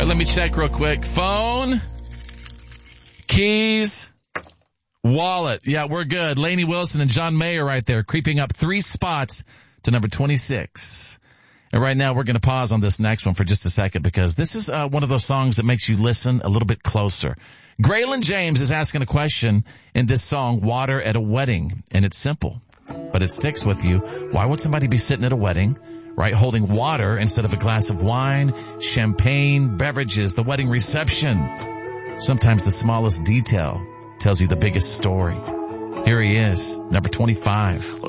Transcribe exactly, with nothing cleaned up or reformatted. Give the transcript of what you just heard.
right, let me check real quick. Phone, keys, wallet. Yeah, we're good. Lainey Wilson and John Mayer right there, creeping up three spots to number twenty-six. And right now we're going to pause on this next one for just a second because this is uh, one of those songs that makes you listen a little bit closer. Graylin James is asking a question in this song, Water at a Wedding, and it's simple, but it sticks with you. Why would somebody be sitting at a wedding, right, holding water instead of a glass of wine, champagne, beverages, the wedding reception? Sometimes the smallest detail tells you the biggest story. Here he is, number twenty-five.